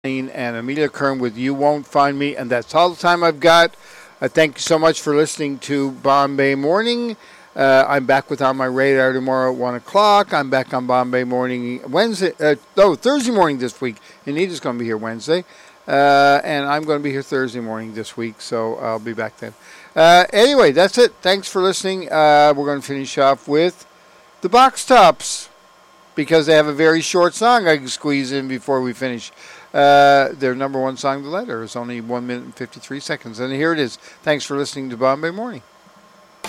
and Amelia Kern with You Won't Find Me. And that's all the time I've got. Thank you so much for listening to Bombay Morning. I'm back with On My Radar tomorrow at 1 o'clock. I'm back on Bombay Morning Thursday morning this week. Anita's going to be here Wednesday. And I'm going to be here Thursday morning this week, so I'll be back then. Anyway, that's it. Thanks for listening. We're going to finish off with the Box Tops because they have a very short song I can squeeze in before we finish. Their number one song, The Letter, is only 1 minute and 53 seconds. And here it is. Thanks for listening to Bombay Morning.